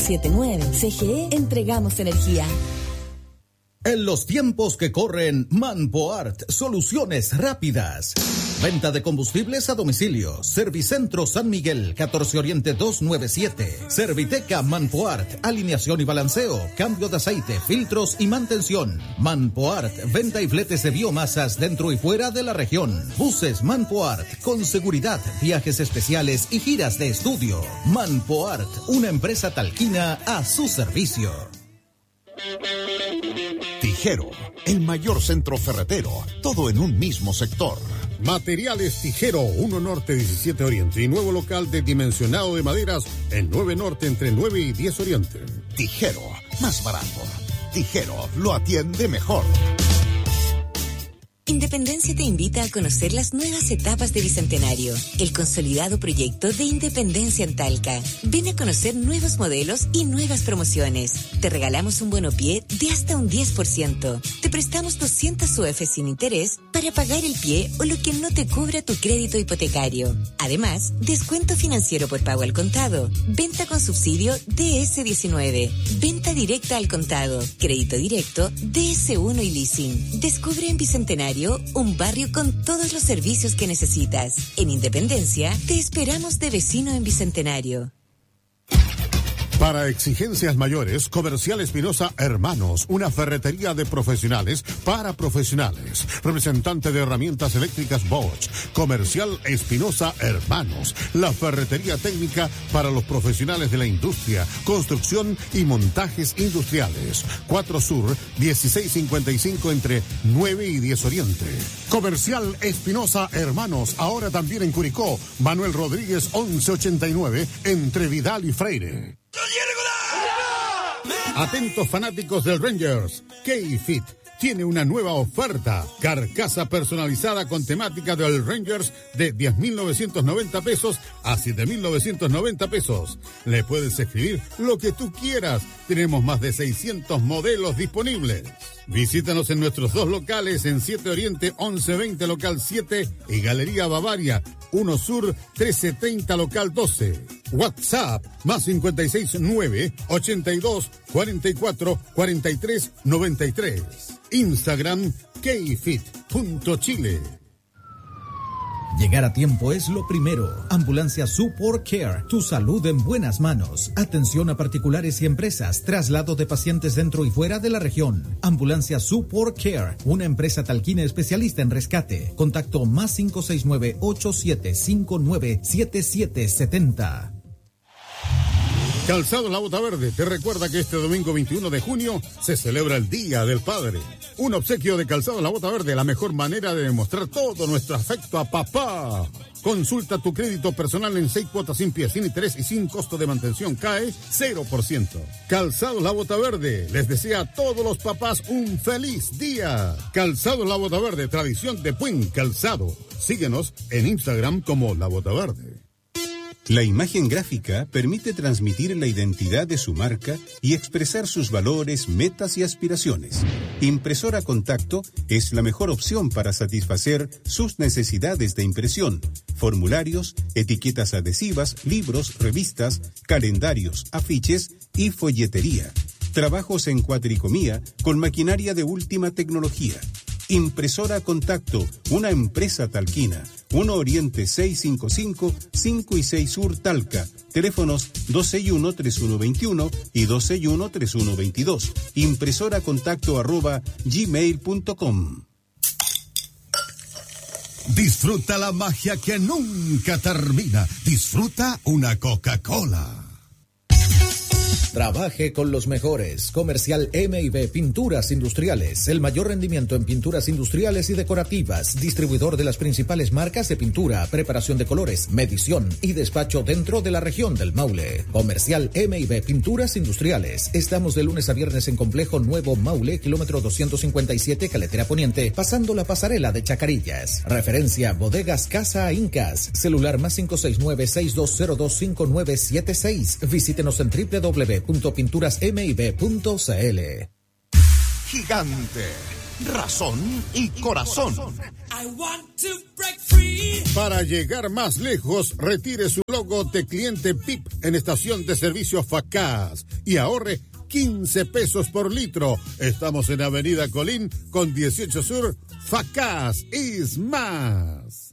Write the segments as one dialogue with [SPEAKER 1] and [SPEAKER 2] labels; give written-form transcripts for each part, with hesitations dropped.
[SPEAKER 1] 879. CGE, entregamos energía.
[SPEAKER 2] En los tiempos que corren, Manpoart, soluciones rápidas. Venta de combustibles a domicilio. Servicentro San Miguel, 14 Oriente 297. Serviteca Manpoart, alineación y balanceo, cambio de aceite, filtros y mantención. Manpoart, venta y fletes de biomasas dentro y fuera de la región. Buses Manpoart, con seguridad, viajes especiales y giras de estudio. Manpoart, una empresa talquina a su servicio.
[SPEAKER 3] Tijero, el mayor centro ferretero, todo en un mismo sector.
[SPEAKER 4] Materiales Tijero, 1 Norte 17 Oriente y nuevo local de dimensionado de maderas en 9 Norte entre 9 y 10 Oriente.
[SPEAKER 3] Tijero, más barato. Tijero, lo atiende mejor.
[SPEAKER 5] Independencia te invita a conocer las nuevas etapas de Bicentenario, el consolidado proyecto de Independencia en Talca. Ven a conocer nuevos modelos y nuevas promociones. Te regalamos un bonopié de hasta un 10%. Te prestamos 200 UF sin interés para pagar el pie o lo que no te cubra tu crédito hipotecario. Además, descuento financiero por pago al contado, venta con subsidio DS19, venta directa al contado, crédito directo, DS1 y leasing. Descubre en Bicentenario un barrio con todos los servicios que necesitas. En Independencia, te esperamos de vecino en Bicentenario.
[SPEAKER 4] Para exigencias mayores, Comercial Espinosa Hermanos, una ferretería de profesionales para profesionales. Representante de herramientas eléctricas Bosch. Comercial Espinosa Hermanos, la ferretería técnica para los profesionales de la industria, construcción y montajes industriales. 4 Sur, 1655 entre 9 y 10 Oriente. Comercial Espinosa Hermanos, ahora también en Curicó. Manuel Rodríguez, 1189 entre Vidal y Freire. Atentos fanáticos del Rangers, K-Fit tiene una nueva oferta, carcasa personalizada con temática del Rangers de 10.990 pesos a 7.990 pesos. Le puedes escribir lo que tú quieras, tenemos más de 600 modelos disponibles. Visítanos en nuestros 2 locales en 7 Oriente 1120 local 7 y Galería Bavaria 1 Sur 1330 local 12. WhatsApp más 569 82 44 43 93. Instagram kfit.chile.
[SPEAKER 2] Llegar a tiempo es lo primero. Ambulancia Support Care, tu salud en buenas manos. Atención a particulares y empresas, traslado de pacientes dentro y fuera de la región. Ambulancia Support Care, una empresa talquina especialista en rescate. Contacto más 569-8759-7770.
[SPEAKER 4] Calzado La Bota Verde te recuerda que este domingo 21 de junio se celebra el Día del Padre. Un obsequio de Calzado La Bota Verde, la mejor manera de demostrar todo nuestro afecto a papá. Consulta tu crédito personal en 6 cuotas sin pie, sin interés y sin costo de mantención. CAE 0%. Calzado La Bota Verde les desea a todos los papás un feliz día. Calzado La Bota Verde, tradición de buen calzado. Síguenos en Instagram como La Bota Verde.
[SPEAKER 6] La imagen gráfica permite transmitir la identidad de su marca y expresar sus valores, metas y aspiraciones. Impresora Contacto es la mejor opción para satisfacer sus necesidades de impresión, formularios, etiquetas adhesivas, libros, revistas, calendarios, afiches y folletería. Trabajos en cuatricomía con maquinaria de última tecnología. Impresora Contacto, una empresa talquina. 1 Oriente 655, 5 y 6 Sur Talca. Teléfonos 261-3121 y 261-3122. impresoracontacto@gmail.com.
[SPEAKER 3] Disfruta la magia que nunca termina. Disfruta una Coca-Cola.
[SPEAKER 2] Trabaje con los mejores. Comercial M&B Pinturas Industriales. El mayor rendimiento en pinturas industriales y decorativas. Distribuidor de las principales marcas de pintura, preparación de colores, medición y despacho dentro de la región del Maule. Comercial M&B Pinturas Industriales. Estamos de lunes a viernes en Complejo Nuevo Maule, kilómetro 257, Caletera Poniente, pasando la pasarela de Chacarillas. Referencia Bodegas Casa Incas. Celular más 569-6202-5976. Visítenos en www.pinturasmib.cl.
[SPEAKER 3] Gigante, razón y corazón.
[SPEAKER 4] Para llegar más lejos, retire su logo de cliente PIP en estación de servicio Facaz y ahorre 15 pesos por litro. Estamos en Avenida Colín con 18 Sur. Facaz is más.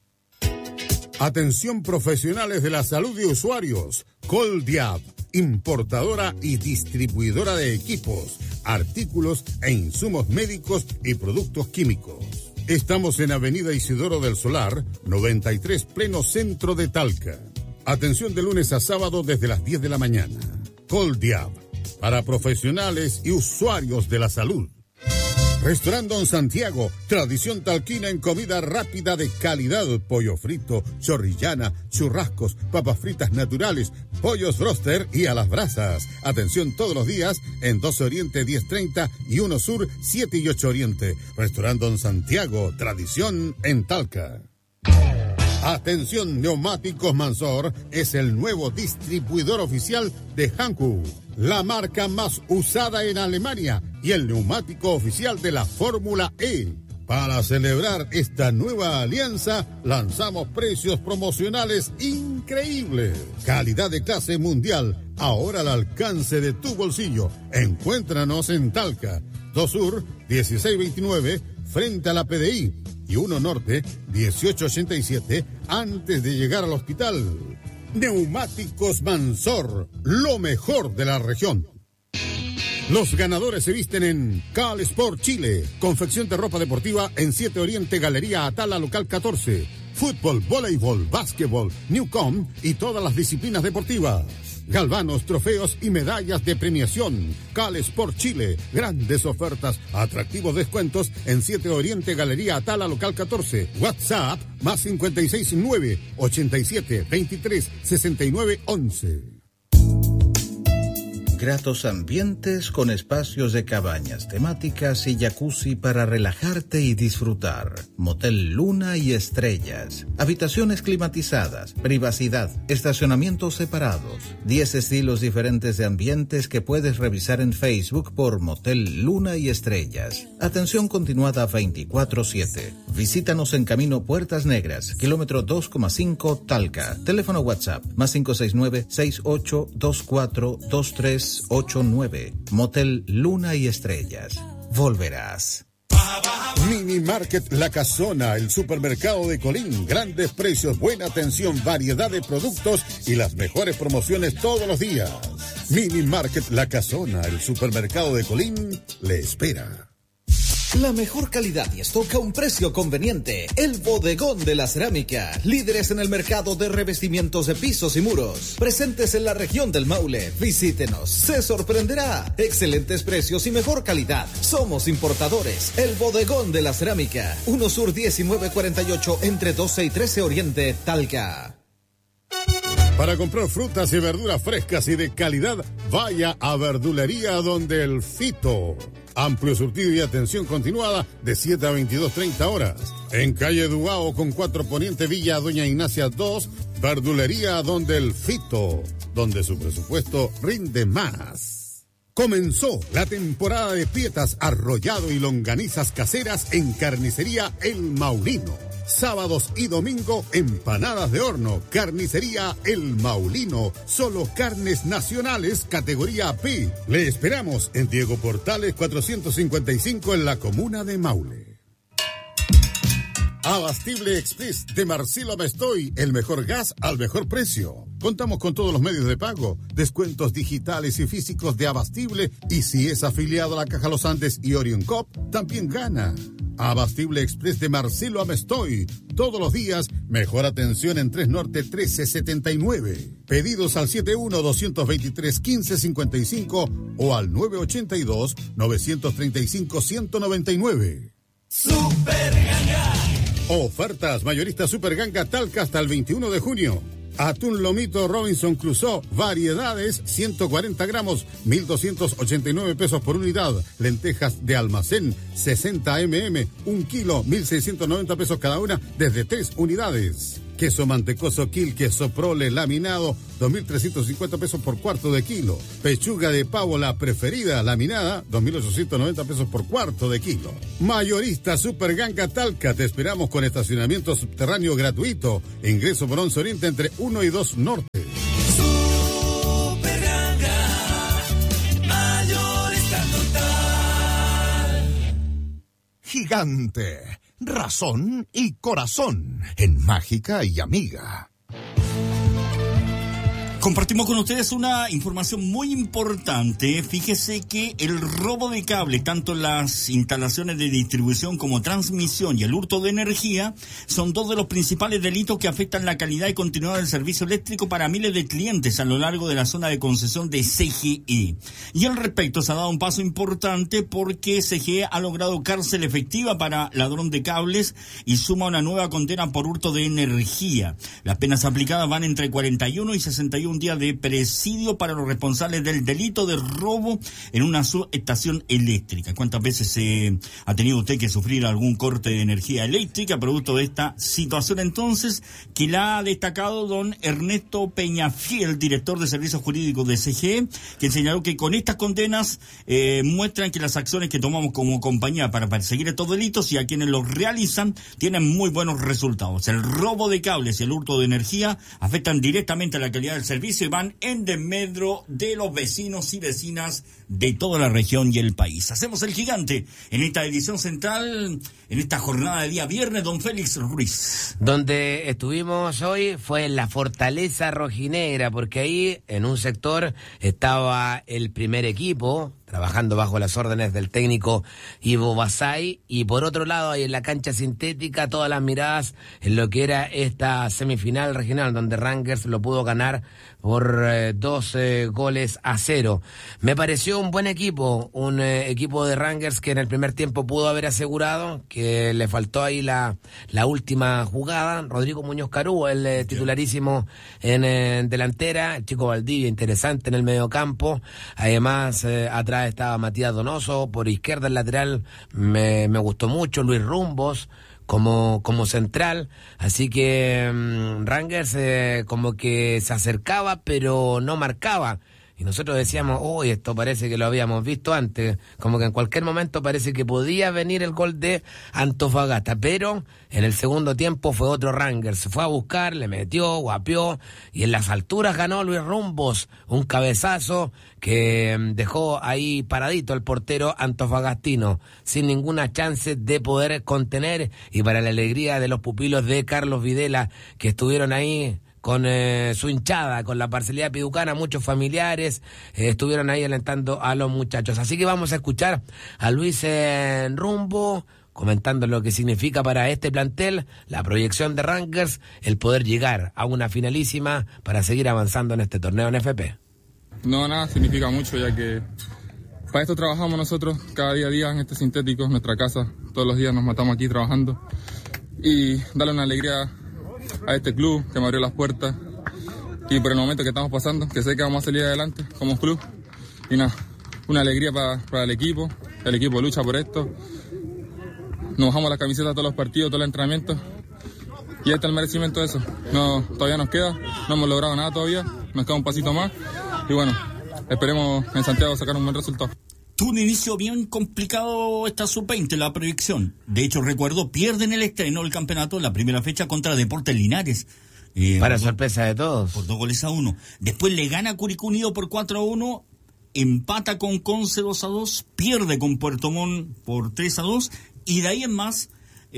[SPEAKER 4] Atención profesionales de la salud y usuarios. Coldiab, importadora y distribuidora de equipos, artículos e insumos médicos y productos químicos. Estamos en Avenida Isidoro del Solar, 93, pleno centro de Talca. Atención de lunes a sábado desde las 10 de la mañana. Coldiab, para profesionales y usuarios de la salud. Restaurante Don Santiago, tradición talquina en comida rápida de calidad, pollo frito, chorrillana, churrascos, papas fritas naturales, pollos broster y a las brasas. Atención todos los días en 12 Oriente 1030 y 1 Sur 7 y 8 Oriente. Restaurante Don Santiago, tradición en Talca. Atención, Neumáticos Mansor es el nuevo distribuidor oficial de Hankook, la marca más usada en Alemania y el neumático oficial de la Fórmula E. Para celebrar esta nueva alianza, lanzamos precios promocionales increíbles. Calidad de clase mundial, ahora al alcance de tu bolsillo. Encuéntranos en Talca, 2 Sur, 1629, frente a la PDI, y 1 Norte, 1887, antes de llegar al hospital. Neumáticos Mansor, lo mejor de la región. Los ganadores se visten en Cal Sport Chile, confección de ropa deportiva en 7 Oriente, Galería Atala, local 14. Fútbol, voleibol, básquetbol, Newcom y todas las disciplinas deportivas. Galvanos, trofeos y medallas de premiación. Cal Sport Chile, grandes ofertas, atractivos descuentos en 7 Oriente, Galería Atala, local 14. WhatsApp, más 569 87 23 69 11.
[SPEAKER 2] Gratos ambientes con espacios de cabañas temáticas y jacuzzi para relajarte y disfrutar. Motel Luna y Estrellas. Habitaciones climatizadas, privacidad, estacionamientos separados. 10 estilos diferentes de ambientes que puedes revisar en Facebook por Motel Luna y Estrellas. Atención continuada 24/7. Visítanos en Camino Puertas Negras, kilómetro 2,5 Talca. Teléfono WhatsApp, más 569-6824-2389. Motel Luna y Estrellas. Volverás.
[SPEAKER 4] Mini Market La Casona, el supermercado de Colín. Grandes precios, buena atención, variedad de productos y las mejores promociones todos los días. Mini Market La Casona, el supermercado de Colín, le espera.
[SPEAKER 2] La mejor calidad y stock a un precio conveniente. El Bodegón de la Cerámica. Líderes en el mercado de revestimientos de pisos y muros. Presentes en la región del Maule. Visítenos. Se sorprenderá. Excelentes precios y mejor calidad. Somos importadores. El Bodegón de la Cerámica. 1 Sur 1948 entre 12 y 13 Oriente, Talca.
[SPEAKER 4] Para comprar frutas y verduras frescas y de calidad, vaya a Verdulería Donde el Fito. Amplio surtido y atención continuada de 7 a 22:30 horas. En calle Dugao con 4 Poniente, Villa Doña Ignacia 2, Verdulería Donde el Fito, donde su presupuesto rinde más. Comenzó la temporada de pietas, arrollado y longanizas caseras en Carnicería El Maulino. Sábados y domingo, empanadas de horno. Carnicería El Maulino. Solo carnes nacionales, categoría P. Le esperamos en Diego Portales 455 en la comuna de Maule. Abastible Express de Marcelo Mestoy, el mejor gas al mejor precio. Contamos con todos los medios de pago, descuentos digitales y físicos de Abastible, y si es afiliado a la Caja Los Andes y Orion Cop, también gana. Abastible Express de Marcelo Amestoy. Todos los días, mejor atención en 3 Norte 1379. Pedidos al 71-223-1555 o al 982-935-199.
[SPEAKER 7] Super Ganga.
[SPEAKER 4] Ofertas mayoristas Super Ganga Talca hasta el 21 de junio. Atún lomito Robinson Crusoe, variedades, 140 gramos, 1,289 pesos por unidad. Lentejas de almacén, 60 mm, 1 kilo, 1,690 pesos cada una, desde 3 unidades. Queso mantecoso Quilque Soprole laminado, 2.350 pesos por cuarto de kilo. Pechuga de pavo la preferida laminada, 2.890 pesos por cuarto de kilo. Mayorista Super Ganga Talca, te esperamos con estacionamiento subterráneo gratuito. Ingreso por 11 Oriente entre 1 y 2 Norte.
[SPEAKER 7] Super Ganga, mayorista total.
[SPEAKER 3] Gigante, razón y corazón en Mágica y Amiga.
[SPEAKER 8] Compartimos con ustedes una información muy importante. Fíjese que el robo de cable, tanto en las instalaciones de distribución como transmisión y el hurto de energía, son dos de los principales delitos que afectan la calidad y continuidad del servicio eléctrico para miles de clientes a lo largo de la zona de concesión de CGE. Y al respecto se ha dado un paso importante porque CGE ha logrado cárcel efectiva para ladrón de cables y suma una nueva condena por hurto de energía. Las penas aplicadas van entre 41 y 61 días de presidio para los responsables del delito de robo en una subestación eléctrica. ¿Cuántas veces ha tenido usted que sufrir algún corte de energía eléctrica producto de esta situación? Entonces, que la ha destacado don Ernesto Peñafiel, director de Servicios Jurídicos de CGE, que señaló que con estas condenas muestran que las acciones que tomamos como compañía para perseguir estos delitos y a quienes los realizan tienen muy buenos resultados. El robo de cables y el hurto de energía afectan directamente a la calidad del servicio y van en desmedro de los vecinos y vecinas de toda la región y el país. Hacemos el gigante en esta edición central, en esta jornada de día viernes, don Félix Ruiz.
[SPEAKER 9] Donde estuvimos hoy fue en la Fortaleza Rojinegra, porque ahí en un sector estaba el primer equipo, trabajando bajo las órdenes del técnico Ivo Basay, y por otro lado ahí en la cancha sintética todas las miradas en lo que era esta semifinal regional donde Rangers lo pudo ganar por 2-0. Me pareció un buen equipo, un equipo de Rangers que en el primer tiempo pudo haber asegurado, que le faltó ahí la última jugada. Rodrigo Muñoz Carú, el titularísimo en delantera, el chico Valdivia interesante en el mediocampo, además atrás estaba Matías Donoso, por izquierda el lateral me gustó mucho, Luis Rumbos como central, así que Rangers como que se acercaba pero no marcaba. Y nosotros decíamos, esto parece que lo habíamos visto antes, como que en cualquier momento parece que podía venir el gol de Antofagasta, pero en el segundo tiempo fue otro Rangers, se fue a buscar, le metió, guapió, y en las alturas ganó Luis Rumbos, un cabezazo que dejó ahí paradito el portero antofagastino, sin ninguna chance de poder contener, y para la alegría de los pupilos de Carlos Videla, que estuvieron ahí con su hinchada, con la parcialidad piducana, muchos familiares estuvieron ahí alentando a los muchachos. Así que vamos a escuchar a Luis Rumbo comentando lo que significa para este plantel la proyección de Rangers, el poder llegar a una finalísima para seguir avanzando en este torneo en FP.
[SPEAKER 10] No, nada, significa mucho, ya que para esto trabajamos nosotros cada día a día en este sintético, en nuestra casa. Todos los días nos matamos aquí trabajando y darle una alegría a este club que me abrió las puertas y por el momento que estamos pasando, que sé que vamos a salir adelante como club, y nada, una alegría para el equipo lucha por esto, nos bajamos las camisetas todos los partidos, todos los entrenamientos, y este es el merecimiento de eso. No, todavía nos queda, no hemos logrado nada todavía, nos queda un pasito más, y bueno, esperemos en Santiago sacar un buen resultado.
[SPEAKER 8] Tuvo un inicio bien complicado esta sub-20, la proyección. De hecho, recuerdo, pierden el estreno del campeonato en la primera fecha contra Deportes Linares.
[SPEAKER 9] Para sorpresa de todos.
[SPEAKER 8] Por 2-1. Después le gana a Curicó Unido por 4-1, empata con Conce 2-2, pierde con Puerto Montt por 3-2, y de ahí en más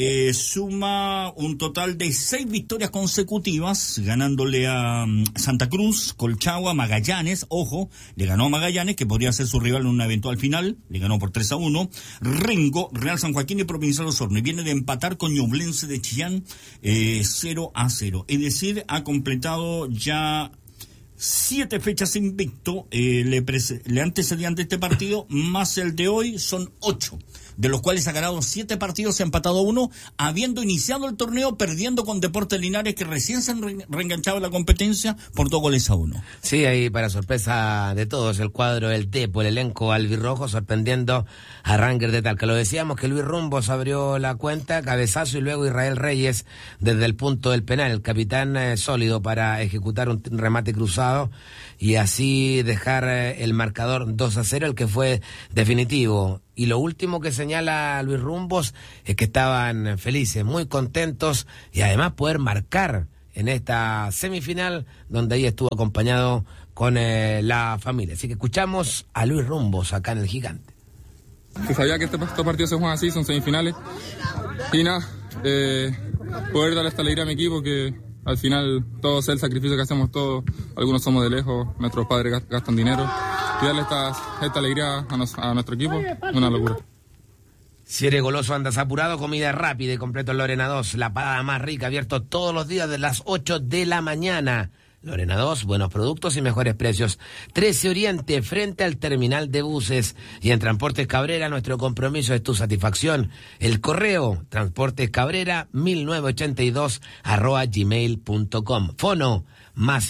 [SPEAKER 8] suma un total de 6 victorias consecutivas, ganándole a Santa Cruz, Colchagua, Magallanes, ojo, le ganó a Magallanes, que podría ser su rival en una eventual final, le ganó por 3-1, Rengo, Real San Joaquín y Provincial Osorno, y viene de empatar con Ñublense de Chillán 0-0, es decir, ha completado ya 7 fechas invicto, le antecedían de este partido, más el de hoy, son 8, de los cuales ha ganado 7 partidos, se ha empatado 1, habiendo iniciado el torneo perdiendo con Deportes Linares, que recién se han reenganchado en la competencia por 2-1.
[SPEAKER 9] Sí, ahí para sorpresa de todos, el cuadro del Tepo, el elenco albirrojo, sorprendiendo a Rangers de Talca. Lo decíamos que Luis Rumbos abrió la cuenta, cabezazo, y luego Israel Reyes desde el punto del penal, el capitán sólido para ejecutar un remate cruzado y así dejar el marcador 2-0, el que fue definitivo. Y lo último que señala Luis Rumbos es que estaban felices, muy contentos, y además poder marcar en esta semifinal donde ahí estuvo acompañado con la familia. Así que escuchamos a Luis Rumbos acá en el Gigante.
[SPEAKER 10] Se sabía que estos partidos se juegan así, son semifinales, y nada, poder darle esta alegría a mi equipo, que al final todo es el sacrificio que hacemos todos, algunos somos de lejos, nuestros padres gastan dinero, y darle esta alegría a nuestro equipo, una locura.
[SPEAKER 9] Si eres goloso, andas apurado, comida rápida y completo en Lorena 2, la parada más rica, abierto todos los días de las 8 de la mañana. Lorena 2, buenos productos y mejores precios. 13 Oriente, frente al terminal de buses. Y en Transportes Cabrera, nuestro compromiso es tu satisfacción. El correo, transportescabrera1982@gmail.com. Fono, más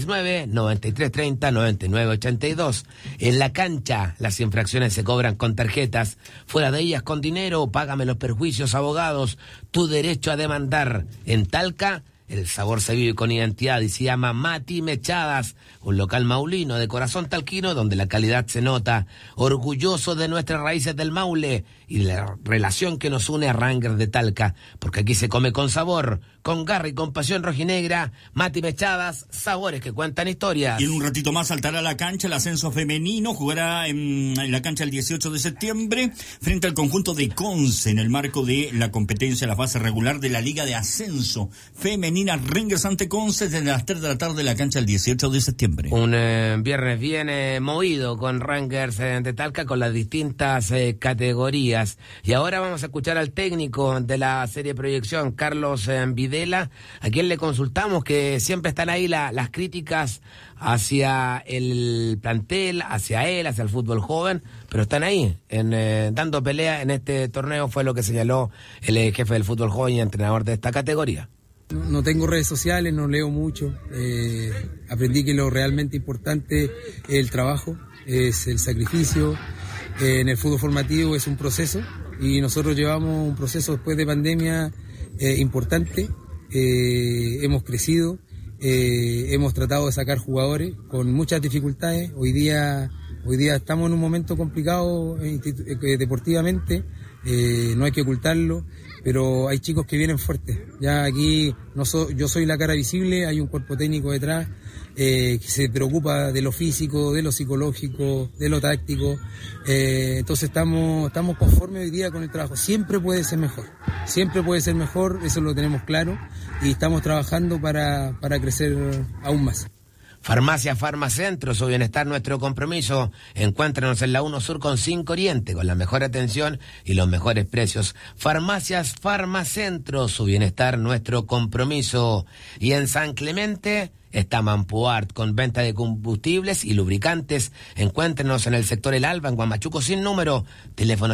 [SPEAKER 9] 569-9330-9982. En la cancha, las infracciones se cobran con tarjetas. Fuera de ellas, con dinero. Págame los perjuicios, abogados. Tu derecho a demandar. En Talca, el sabor se vive con identidad y se llama Mati Mechadas, un local maulino de corazón talquino donde la calidad se nota. Orgulloso de nuestras raíces del Maule y la relación que nos une a Rangers de Talca, porque aquí se come con sabor, con garra y con pasión rojinegra. Mati Mechadas, sabores que cuentan historias.
[SPEAKER 8] Y en un ratito más saltará a la cancha el ascenso femenino, jugará en la cancha el 18 de septiembre frente al conjunto de Conce en el marco de la competencia, la fase regular de la Liga de Ascenso Femenina. Rangers ante Conce desde las 3 de la tarde en la cancha el 18 de septiembre.
[SPEAKER 9] Un viernes bien movido con Rangers de Talca, con las distintas categorías. Y ahora vamos a escuchar al técnico de la serie Proyección, Carlos Videla, a quien le consultamos, que siempre están ahí las críticas hacia el plantel, hacia él, hacia el fútbol joven, pero están ahí, dando pelea en este torneo, fue lo que señaló el jefe del fútbol joven y entrenador de esta categoría.
[SPEAKER 11] No tengo redes sociales, no leo mucho. Aprendí que lo realmente importante es el trabajo, es el sacrificio. En el fútbol formativo es un proceso y nosotros llevamos un proceso después de pandemia importante. Hemos crecido, hemos tratado de sacar jugadores con muchas dificultades. Hoy día estamos en un momento complicado deportivamente, no hay que ocultarlo. Pero hay chicos que vienen fuertes. Ya aquí yo soy la cara visible, hay un cuerpo técnico detrás que se preocupa de lo físico, de lo psicológico, de lo táctico. Entonces estamos conformes hoy día con el trabajo. Siempre puede ser mejor, eso lo tenemos claro y estamos trabajando para crecer aún más.
[SPEAKER 9] Farmacia Farmacentro, su bienestar, nuestro compromiso. Encuéntranos en la 1 Sur con 5 Oriente, con la mejor atención y los mejores precios. Farmacias Farmacentro, su bienestar, nuestro compromiso. Y en San Clemente está Mampuart, con venta de combustibles y lubricantes. Encuéntrenos en el sector El Alba, en Guamachuco, sin número. Teléfono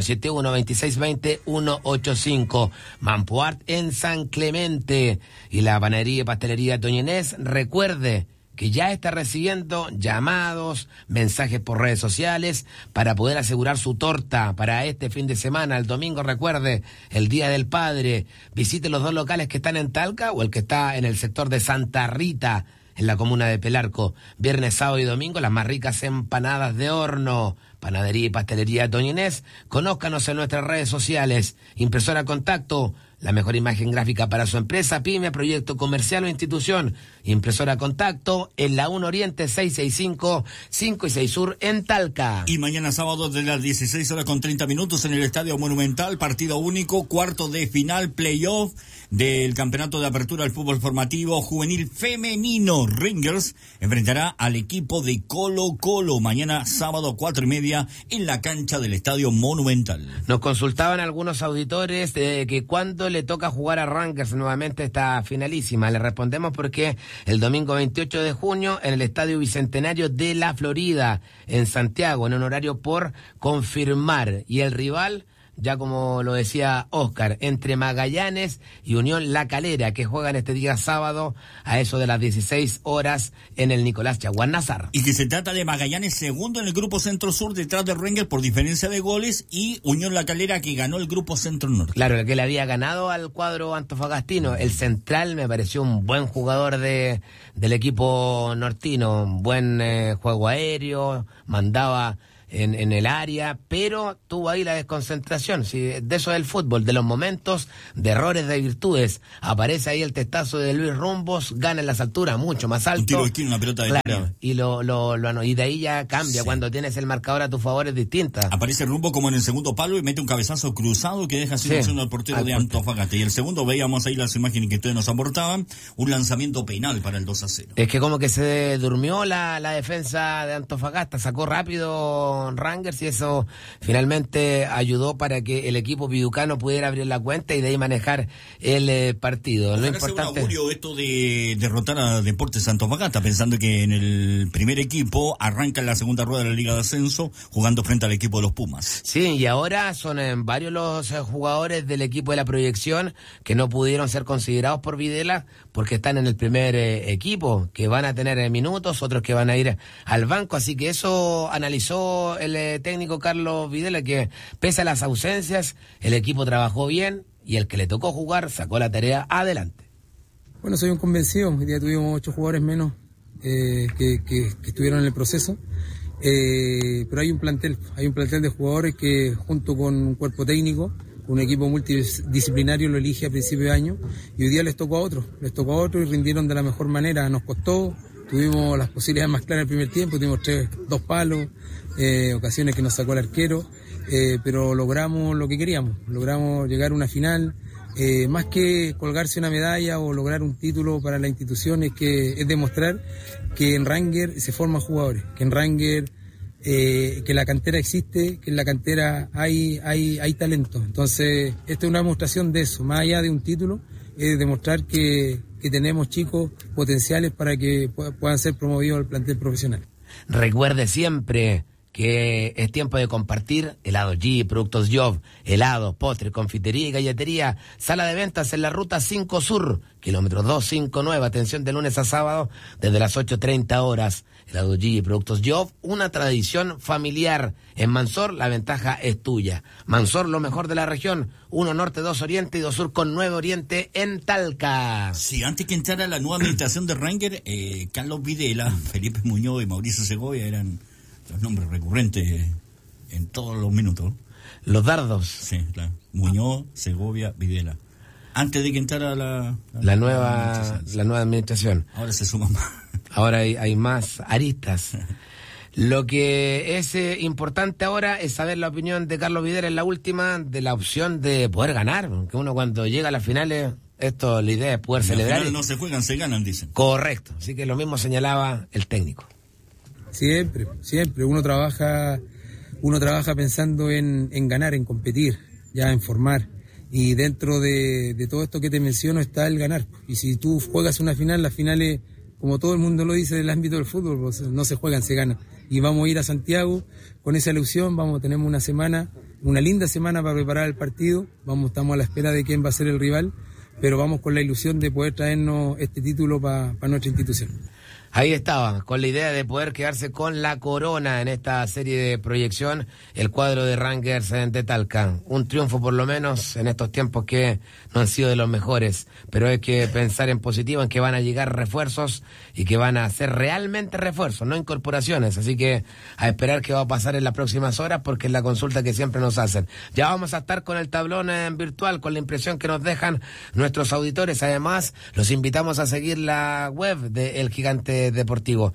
[SPEAKER 9] 71-2620-185. Mampuart en San Clemente. Y la panadería y pastelería Doña Inés, recuerde que ya está recibiendo llamados, mensajes por redes sociales para poder asegurar su torta para este fin de semana. El domingo, recuerde, el Día del Padre. Visite los 2 locales que están en Talca o el que está en el sector de Santa Rita, en la comuna de Pelarco. Viernes, sábado y domingo, las más ricas empanadas de horno. Panadería y pastelería Doña Inés. Conózcanos en nuestras redes sociales. Impresora Contacto, la mejor imagen gráfica para su empresa, pyme, proyecto comercial o institución. Impresora Contacto en la 1 Oriente 665, 5 y 6 Sur en Talca.
[SPEAKER 8] Y mañana sábado de las 16:30 en el Estadio Monumental, partido único, cuarto de final, playoff del Campeonato de Apertura del Fútbol Formativo Juvenil Femenino. Rangers enfrentará al equipo de Colo Colo mañana sábado 4:30 Energía en la cancha del Estadio Monumental.
[SPEAKER 9] Nos consultaban algunos auditores que cuándo le toca jugar a Rangers nuevamente esta finalísima. Le respondemos porque el domingo 28 de junio en el Estadio Bicentenario de la Florida, en Santiago, en un horario por confirmar. Y el rival, ya como lo decía Oscar, entre Magallanes y Unión La Calera, que juegan este día sábado a eso de las 16 horas en el Nicolás Chaguán Nazar.
[SPEAKER 8] Y que se trata de Magallanes segundo en el grupo Centro-Sur detrás de Rangers por diferencia de goles, y Unión La Calera que ganó el grupo Centro-Norte.
[SPEAKER 9] Claro, el que le había ganado al cuadro antofagastino. El central me pareció un buen jugador del equipo nortino, un buen juego aéreo, mandaba en el área, pero tuvo ahí la desconcentración. Sí, de eso es el fútbol, de los momentos, de errores, de virtudes. Aparece ahí el testazo de Luis Rumbos, gana en las alturas, mucho más alto.
[SPEAKER 8] Un tiro de esquina, una pelota de
[SPEAKER 9] claro, y de ahí ya cambia. Sí. Cuando tienes el marcador a tu favor es distinta.
[SPEAKER 8] Aparece Rumbo como en el segundo palo y mete un cabezazo cruzado que deja sin opción al portero de Antofagasta. Y el segundo, veíamos ahí las imágenes que ustedes nos aportaban, un lanzamiento penal para el 2-0.
[SPEAKER 9] Es que como que se durmió la defensa de Antofagasta, sacó rápido Rangers y eso finalmente ayudó para que el equipo piducano pudiera abrir la cuenta y de ahí manejar el partido. Lo importante
[SPEAKER 8] un augurio esto de derrotar a Deportes Antofagasta, pensando que en el primer equipo arranca en la segunda rueda de la Liga de Ascenso jugando frente al equipo de los Pumas.
[SPEAKER 9] Sí, y ahora son varios los jugadores del equipo de la proyección que no pudieron ser considerados por Videla porque están en el primer equipo, que van a tener minutos, otros que van a ir al banco, así que eso analizó el técnico Carlos Videla, que pese a las ausencias, el equipo trabajó bien y el que le tocó jugar sacó la tarea adelante.
[SPEAKER 11] Bueno, soy un convencido. Hoy día tuvimos 8 jugadores menos que estuvieron en el proceso, pero hay un plantel de jugadores que junto con un cuerpo técnico, un equipo multidisciplinario lo elige a principio de año y hoy día les tocó a otros y rindieron de la mejor manera. Nos costó, tuvimos las posibilidades más claras en el primer tiempo, tuvimos 2 palos, ocasiones que nos sacó el arquero, pero logramos lo que queríamos, logramos llegar a una final, más que colgarse una medalla o lograr un título para la institución, es demostrar que en Rangers se forman jugadores, que en Rangers que la cantera existe, que en la cantera hay talento. Entonces, esta es una demostración de eso, más allá de un título, es demostrar que tenemos chicos potenciales para que puedan ser promovidos al plantel profesional.
[SPEAKER 9] Recuerde siempre que es tiempo de compartir. Helado G, Productos Job, helados, postres, confitería y galletería. Sala de ventas en la Ruta 5 Sur, kilómetro 259, atención de lunes a sábado desde las 8:30 horas. Helado G, Productos Job, una tradición familiar. En Mansor la ventaja es tuya. Mansor, lo mejor de la región. 1 Norte, 2 Oriente y 2 Sur con 9 Oriente en Talca.
[SPEAKER 8] Sí, antes que entrara la nueva administración de Rangers, Carlos Videla, Felipe Muñoz y Mauricio Segovia eran los nombres recurrentes en todos los minutos.
[SPEAKER 9] Los dardos.
[SPEAKER 8] Sí, claro. Muñoz, Segovia, Videla. Antes de que entrara
[SPEAKER 9] la nueva administración.
[SPEAKER 8] Ahora se suma más.
[SPEAKER 9] Ahora hay más aristas. Lo que es importante ahora es saber la opinión de Carlos Videla en la última, de la opción de poder ganar. Que uno cuando llega a las finales, la idea es poder celebrar.
[SPEAKER 8] Las finales no se juegan, se ganan, dicen.
[SPEAKER 9] Correcto. Así que lo mismo señalaba el técnico.
[SPEAKER 11] Siempre. Uno trabaja pensando en ganar, en competir, ya en formar. Y dentro de todo esto que te menciono está el ganar. Y si tú juegas una final, las finales, como todo el mundo lo dice del ámbito del fútbol, pues no se juegan, se ganan. Y vamos a ir a Santiago con esa ilusión, tenemos una linda semana para preparar el partido. Estamos a la espera de quién va a ser el rival, pero vamos con la ilusión de poder traernos este título para nuestra institución.
[SPEAKER 9] Ahí estaba, con la idea de poder quedarse con la corona en esta serie de proyección, el cuadro de Rangers de Talca. Un triunfo por lo menos en estos tiempos que no han sido de los mejores, pero hay que pensar en positivo, en que van a llegar refuerzos y que van a ser realmente refuerzos, no incorporaciones. Así que a esperar qué va a pasar en las próximas horas, porque es la consulta que siempre nos hacen. Ya vamos a estar con el tablón virtual, con la impresión que nos dejan nuestros auditores. Además, los invitamos a seguir la web de El Gigante Deportivo,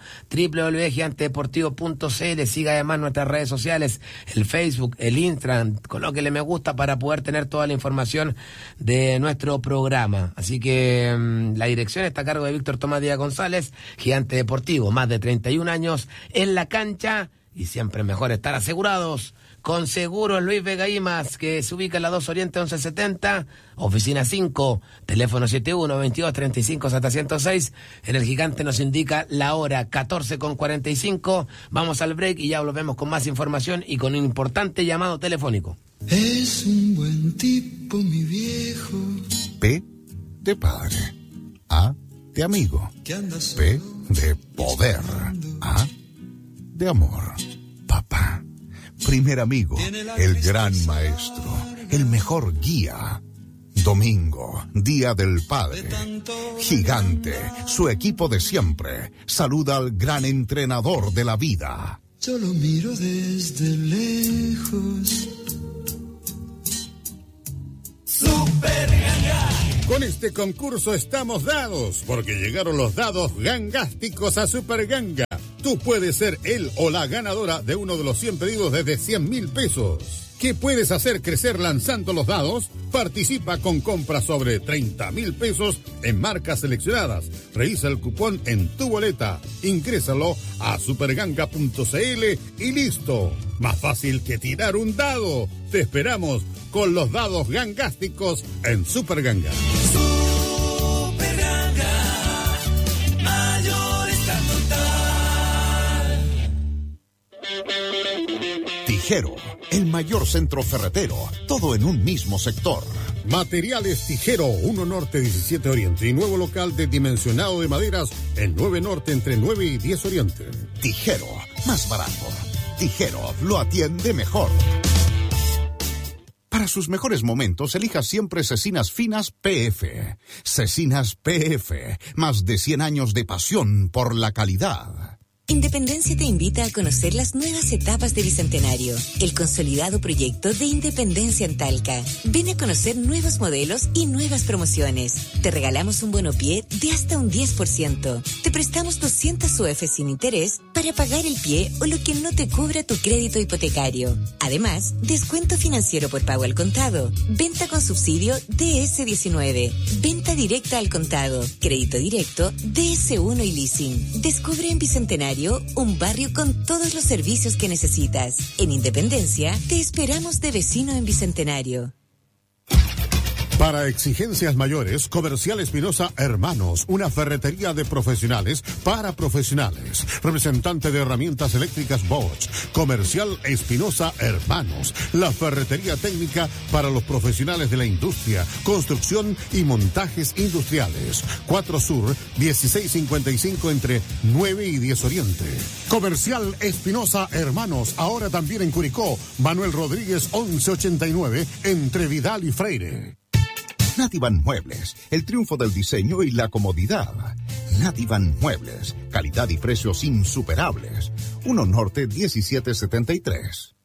[SPEAKER 9] www.gigantedeportivo.cl. Siga además nuestras redes sociales, el Facebook, el Instagram, colóquele me gusta para poder tener toda la información de nuestro programa. Así que la dirección está a cargo de Víctor Tomás Díaz González. Gigante Deportivo, más de 31 años en la cancha y siempre es mejor estar asegurados con Seguros Luis Vega Imas, que se ubica en la 2 Oriente 1170, oficina 5, teléfono 71-22-35-706. En el Gigante nos indica la hora 14:45. Vamos al break y ya volvemos con más información y con un importante llamado telefónico.
[SPEAKER 12] Es un buen tipo, mi viejo.
[SPEAKER 13] P de padre. A de amigo. P de poder. A de amor. Papá. Primer amigo. El gran maestro. El mejor guía. Domingo, Día del Padre. Gigante, su equipo de siempre. Saluda al gran entrenador de la vida.
[SPEAKER 12] Yo lo miro desde lejos.
[SPEAKER 4] Super Ganga. Con este concurso estamos dados, porque llegaron los dados gangásticos a Super Ganga. Tú puedes ser el o la ganadora de uno de los 100 pedidos desde 100,000 pesos. ¿Qué puedes hacer crecer lanzando los dados? Participa con compras sobre 30,000 pesos en marcas seleccionadas. Revisa el cupón en tu boleta. Ingrésalo a superganga.cl y listo. Más fácil que tirar un dado. Te esperamos con los dados gangásticos en Super Ganga.
[SPEAKER 7] Super Ganga, Mayorista Total.
[SPEAKER 13] Tijero, el mayor centro ferretero, todo en un mismo sector.
[SPEAKER 4] Materiales Tijero, 1 Norte 17 Oriente y nuevo local de dimensionado de maderas en 9 Norte entre 9 y 10 Oriente.
[SPEAKER 13] Tijero, más barato. Tijero, lo atiende mejor. Para sus mejores momentos, elija siempre Cecinas Finas PF. Cecinas PF, más de 100 años de pasión por la calidad.
[SPEAKER 5] Independencia te invita a conocer las nuevas etapas de Bicentenario, el consolidado proyecto de Independencia en Talca. Ven a conocer nuevos modelos y nuevas promociones. Te regalamos un bonopié de hasta un 10%. Te prestamos 200 UF sin interés para pagar el pie o lo que no te cubra tu crédito hipotecario. Además, descuento financiero por pago al contado, venta con subsidio DS19, venta directa al contado, crédito directo DS1 y leasing. Descubre en Bicentenario un barrio con todos los servicios que necesitas. En Independencia, te esperamos de vecino en Bicentenario.
[SPEAKER 4] Para exigencias mayores, Comercial Espinosa Hermanos, una ferretería de profesionales para profesionales. Representante de herramientas eléctricas Bosch. Comercial Espinosa Hermanos, la ferretería técnica para los profesionales de la industria, construcción y montajes industriales. 4 Sur, 1655 entre 9 y 10 Oriente. Comercial Espinosa Hermanos, ahora también en Curicó. Manuel Rodríguez 1189 entre Vidal y Freire.
[SPEAKER 13] Nativan Muebles, el triunfo del diseño y la comodidad. Nativan Muebles, calidad y precios insuperables. 1 Norte 1773.